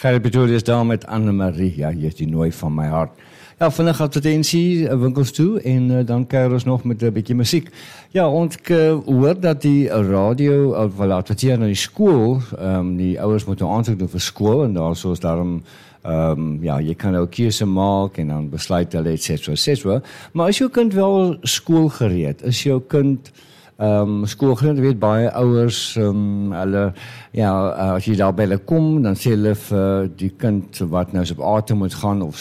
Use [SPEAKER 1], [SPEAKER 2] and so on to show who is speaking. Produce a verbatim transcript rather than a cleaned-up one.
[SPEAKER 1] Gerrit Pretoria is daar met Annemarie. Ja, hier is die nooi van my hart. Ja, vandag advertensie, winkels toe en uh, dan kuier ons nog met 'n bietjie musiek. Ja, ons uh, hoor dat die radio, uh, wel adverteer na die skool, um, die ouers moet nou aansoek doen vir skool en daar so is daarom Um, ja, jy kan ook keuse maak en dan besluit hulle et cetera et cetera. Maar is jou kind wel skoolgereed? Is jou kind um, skoolgereed? Weet baie ouers, um, hulle, ja, as jy daar by hulle kom, dan sê hulle vir die kind wat nou op A toe moet gaan of